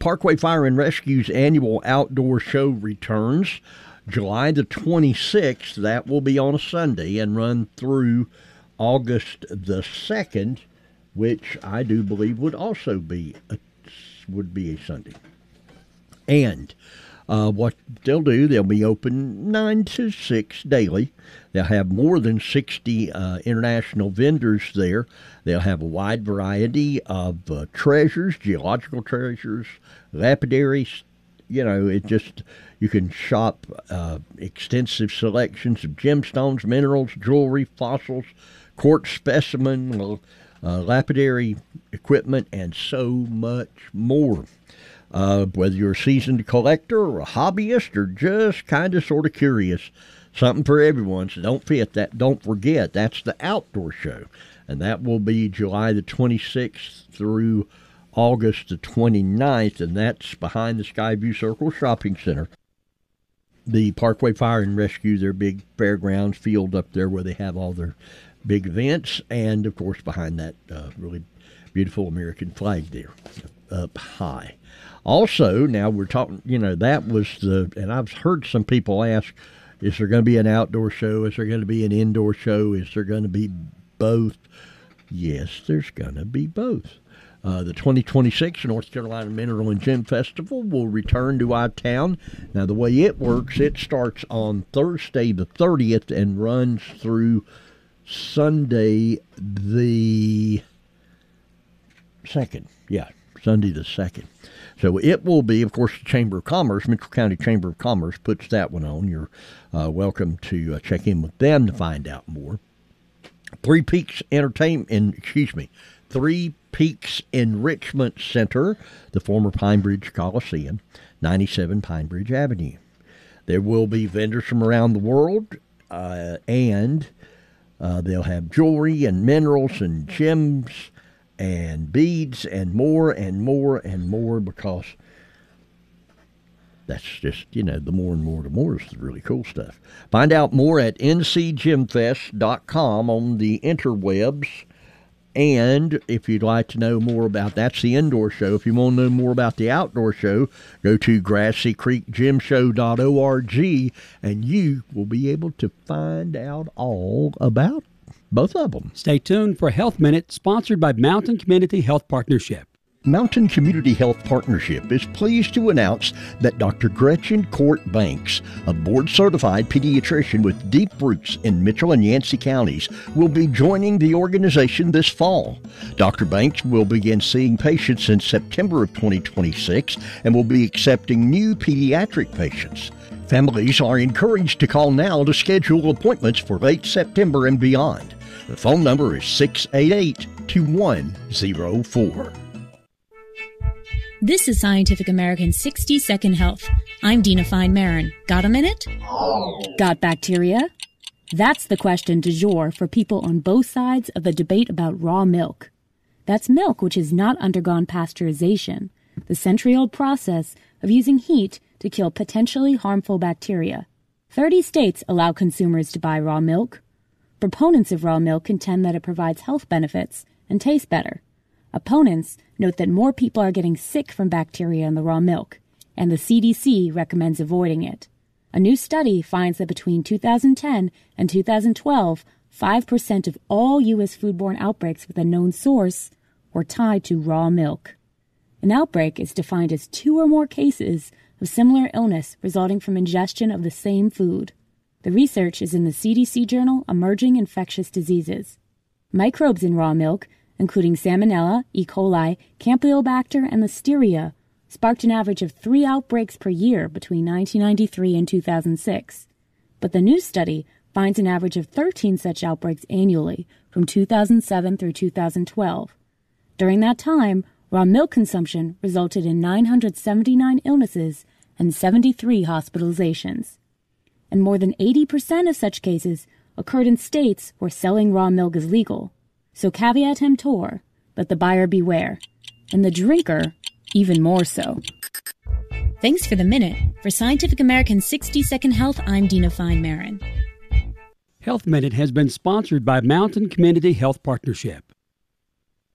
Parkway Fire and Rescue's annual outdoor show returns July the 26th. That will be on a Sunday and run through August the 2nd, which I do believe would also be a Sunday. And what they'll do, they'll be open 9 to 6 daily. They'll have more than 60 international vendors there. They'll have a wide variety of treasures, geological treasures, lapidaries. You know, you can shop extensive selections of gemstones, minerals, jewelry, fossils, quartz specimen, lapidary equipment, and so much more. Whether you're a seasoned collector or a hobbyist or just kind of sort of curious, something for everyone. So don't forget, that's the outdoor show. And that will be July the 26th through August the 29th, and that's behind the Skyview Circle Shopping Center. The Parkway Fire and Rescue, their big fairgrounds field up there where they have all their big events, and, of course, behind that really beautiful American flag there up high. Also, now we're talking, that was and I've heard some people ask, is there going to be an outdoor show? Is there going to be an indoor show? Is there going to be both? Yes, there's going to be both. The 2026 North Carolina Mineral and Gem Festival will return to our town. Now, the way it works, it starts on Thursday the 30th and runs through Sunday the 2nd. Yeah, Sunday the 2nd. So it will be, of course, the Chamber of Commerce, Mitchell County Chamber of Commerce puts that one on. You're welcome to check in with them to find out more. Three Peaks Enrichment Center, the former Pine Bridge Coliseum, 97 Pine Bridge Avenue. There will be vendors from around the world, and they'll have jewelry and minerals and gems and beads and more and more and more, because that's just, the more and more to more is the really cool stuff. Find out more at ncgemfest.com on the interwebs. And if you'd like to know more about, that's the indoor show. If you want to know more about the outdoor show, go to grassycreekgemshow.org, and you will be able to find out all about both of them. Stay tuned for Health Minute, sponsored by Mountain Community Health Partnership. Mountain Community Health Partnership is pleased to announce that Dr. Gretchen Court Banks, a board-certified pediatrician with deep roots in Mitchell and Yancey counties, will be joining the organization this fall. Dr. Banks will begin seeing patients in September of 2026 and will be accepting new pediatric patients. Families are encouraged to call now to schedule appointments for late September and beyond. The phone number is 688-2104. This is Scientific American's 60-Second Health. I'm Dina Fine-Marin. Got a minute? Got bacteria? That's the question du jour for people on both sides of the debate about raw milk. That's milk which has not undergone pasteurization, the century-old process of using heat to kill potentially harmful bacteria. 30 states allow consumers to buy raw milk. Proponents of raw milk contend that it provides health benefits and tastes better. Opponents note that more people are getting sick from bacteria in the raw milk, and the CDC recommends avoiding it. A new study finds that between 2010 and 2012, 5% of all U.S. foodborne outbreaks with a known source were tied to raw milk. An outbreak is defined as 2 or more cases of similar illness resulting from ingestion of the same food. The research is in the CDC journal Emerging Infectious Diseases. Microbes in raw milk, including Salmonella, E. coli, Campylobacter, and Listeria, sparked an average of 3 outbreaks per year between 1993 and 2006. But the new study finds an average of 13 such outbreaks annually from 2007 through 2012. During that time, raw milk consumption resulted in 979 illnesses and 73 hospitalizations. And more than 80% of such cases occurred in states where selling raw milk is legal. So caveat emptor, let the buyer beware, and the drinker even more so. Thanks for the minute. For Scientific American's 60-Second Health, I'm Dina Fine-Marin. Health Minute has been sponsored by Mountain Community Health Partnership.